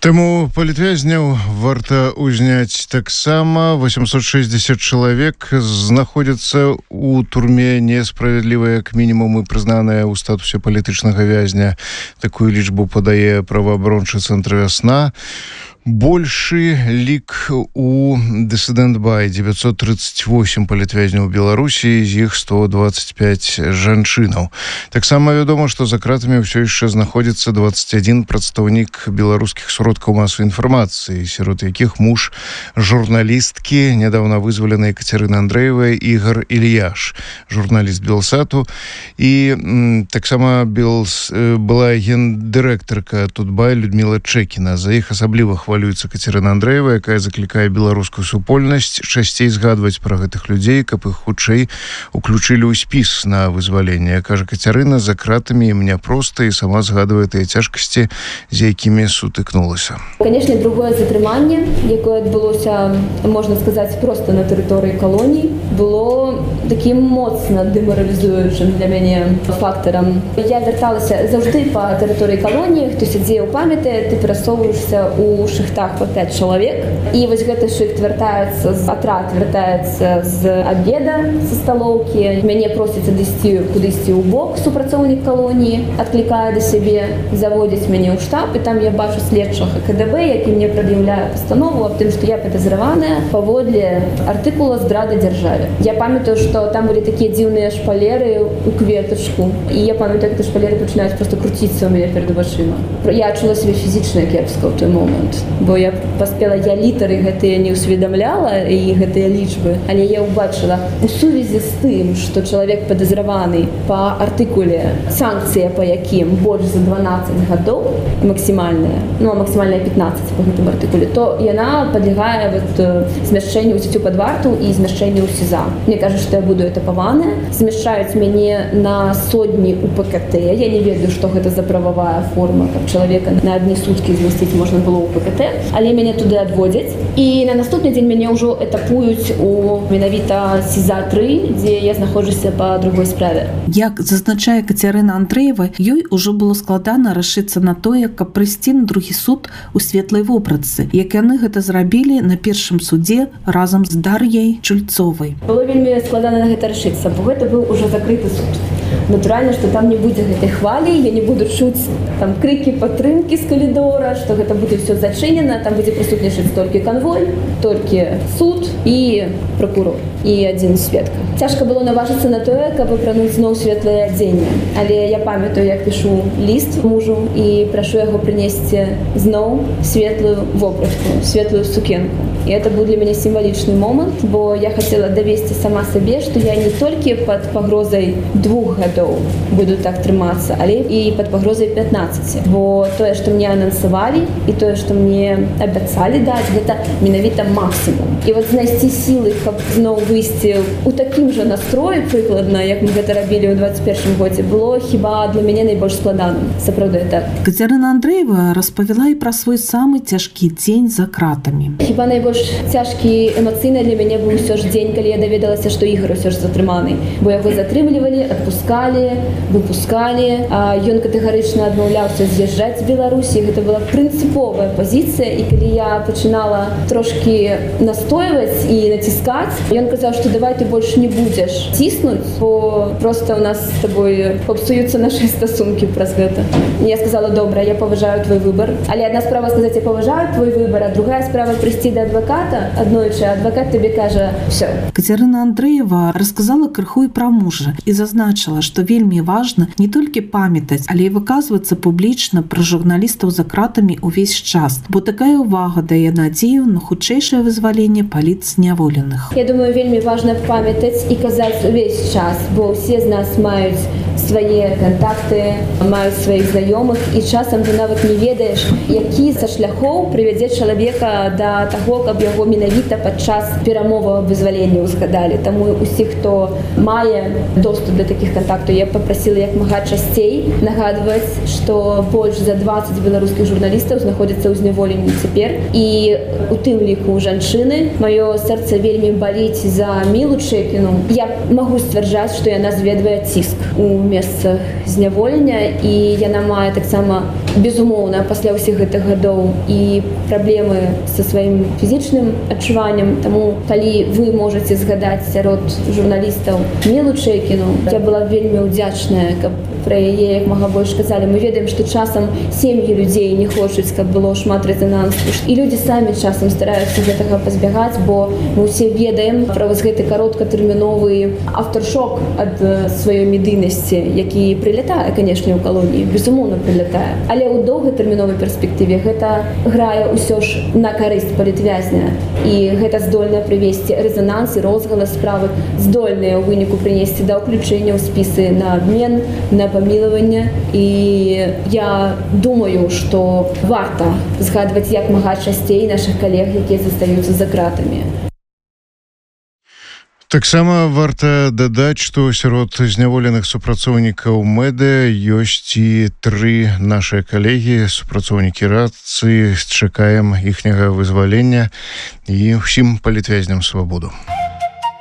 Таму палітвязняў варта ўзняць таксама. 860 чалавек знаходзяцца ў турме несправядліва, як мінімум, і прызнаная ў статусе палітычнага вязня. Такую лічбу падае праваабарончы цэнтр «Вясна». Большы лік у дысідэнт-бай. 938 палітвязняў у Беларусі, з іх 125 жанчынаў. Таксама вядома, што за кратамі ўсё яшчэ знаходзіцца 21 прадстаўнік беларускіх сродкаў масавай інфармацыі, сярод якіх муж журналісткі, нядаўна вызваленай Кацярына Андрэевай, Ігор Ільяш, журналіст Белсату, і таксама была гендырэктарка Тутбай Людміла Чэкіна. За іх асабліва хвалюецца Кацярына Андрэева, якая заклікае беларускую супольнасць часцей згадваць пра гэтых людзей, каб іх хутчэй уключылі ў спіс на вызваленне. Кажа Кацярына, за кратамі ім няпроста, і сама згадвае тыя цяжкасці, з якімі сутыкнулася. Канешне, другое затрыманне, якое адбылося, можна сказаць, проста на тэрыторыі калоній, было такім моцна дэмаралізуючым для мяне фактарам. Я вярталася заўжды па тэрыторыі калоніі, хто сядзеў, памятае, ты перасоўваешся ў шыхтах по 5 чалавек. І вось гэты шыхт вяртаецца, атрад вяртаецца з абеда, са сталоўкі. Мяне просяць адысці кудысьці ў бок, супрацоўнік калоніі адклікае да сябе, заводзіць мяне ў штаб, і там я бачу следчага КДБ, які мне прад'яўляе пастанову аб тым, што я падазраваная паводле артыкула «Здрада дзяржаве». Я памятаю, што там былі такія дзіўныя шпалеры ў кветачку, і я памятаю, як шпалеры пачынаюць проста круціцца ў мяне перад вачыма. Я адчула сябе фізічна кепска ў той момант, бо я паспела, я літары гэтыя не ўсведамляла, і гэтыя лічбы, але я ўбачыла у сувязі з тым, што чалавек падазраваны па артыкуле, санкцыя па якім больш за 12 гадоў максімальная, а максімальная 15 па гэтым артыкуле, то яна падлягае змяшчэнню ў дзіцю пад варту і змяшчэнню ў СІЗА. Мне кажа, што я буду этапаваная, змяшчаюць мяне на сотні у ПКТ. Я не ведаю, што гэта за прававая форма, каб чалавека на адні суткі змясціць можна было ў ПКТ, але мяне туды адводзяць. І на наступны дзень мяне ўжо этапуюць у менавіта СІЗА-3, дзе я знаходжуся па другой справе. Як зазначае Кацярына Андрэева, ёй ужо было складана рашыцца на тое, каб прыйсці на другі суд у светлай вопратцы, як яны гэта зрабілі на першым судзе разам з Дар'яй Чульцовай. Было вельмі складана на гэта рашыцца, бо гэта быў ужо закрыты суд. Натуральна, што там не будзе гэтай хвалі, я не буду чуць там крыкі падтрымкі з калідора, што гэта будзе ўсё зачынена, там будзе прысутнічаць толькі канвой, толькі суд і пракурор, і адзін сведка. Цяжка было наважыцца на тое, каб апрануць зноў светлае адзенне, але я памятаю, як пішу ліст мужу і прашу яго прынесці зноў светлую вопратку, светлую сукенку. І это быў для мяне сімвалічны момант, бо я хацела давесці сама сабе, што я не толькі пад пагрозай 2 гадоў буду так трымацца, але і пад пагрозай 15. Бо тое, што мне анансавалі, і тое, што мне абяцалі даць, гэта менавіта максімум. І вот знайсці сілы, каб зноў выйсці ў такім жа настроі, прыкладна, як мы гэта рабілі ў 21 годзе, было хіба для мяне найбольш складаным. Сапраўды так. Кацярына Андрэева распавяла і пра свой самы цяжкі дзень за кратамі. Хіба найбольш цяжкі эмацыйна для мяне быў усё ж дзень, калі я даведалася, што Ігор усё ж затрыманы. Бо яго затрымлівалі, адпускалі, выпускалі, а ён катэгарычна адмаўляўся з'язджаць з Беларусі. Гэта была прынцыповая пазіцыя, і калі я пачынала трошкі настойваць і націскаць, ён казаў, што давай ты больш не будзеш ціснуць, бо проста ў нас з табой папсуюцца нашы стасункі праз гэта. Я сказала, добра, я паважаю твой выбар, але адна справа сказаць, я паважаю твой выбар, а другая справа прыйсці да адваката, аднойчы адвакат табе кажа «всё». Кацярына Андрэева расказала крыху і пра мужа і зазначыла, што вельмі важна не толькі памятаць, але і выказвацца публічна пра журналістаў за кратамі ўвесь час, бо такая ўвага дае надзею на хутчэйшае вызваленне палітзняволеных. Я думаю, вельмі важна памятаць і казаць увесь час, бо ўсе з нас маюць свае кантакты, маюць сваіх знаёмых, і часам ты нават не ведаеш, які са шляхоў прывядзе чалавека да таго, каб яго менавіта падчас перамоваў аб вызваленні ўзгадалі. Таму усіх, хто мае доступ да такіх кантактаў, я папрасіла як мага часцей нагадваць, што больш за 20 беларускіх журналістаў знаходзяцца ў зняволенні цяпер, і у тым ліку жанчыны. Маё сэрца вельмі баліць за Мілу Чэкіну. Я магу сцвярджаць, што яна зведвае ціск у месцах зняволення, і яна мае таксама безумоўна, пасля ўсіх гэтых гадоў і праблемы са сваім фізічным адчуваннем. Таму, калі вы можаце згадаць сярод журналістаў Мілу Чэкіну, я была вельмі ўдзячная, каб пра яе як мага больш казалі. Мы ведаем, што часам сем'і людзей не хочуць, каб было шмат рэзанансу. І людзі самі часам стараюцца гэтага пазбягаць, бо мы ўсе ведаем пра вось гэты кароткатэрміновы афтэршок ад сваёй медыйнасці, які прылятае, канешне, у калоніі, безумоўна прылятае. Але ў доўгатэрміновай перспектыве гэта грае ўсё ж на карысць палітвязня. І гэта здольна прывесці рэзананс і розгалас справы, здольныя ў выніку прынесці да ўключэння ў спісы на абмен, на памілаванне. І я думаю, што варта згадваць як мага часцей нашых калег, якія застаюцца за кратамі. Таксама варта дадаць, што сярод зняволеных супрацоўнікаў медыа ёсць і 3 нашыя калегі, супрацоўнікі рацыі. Чакаем іхняга вызвалення і ўсім палітвязням свабоду.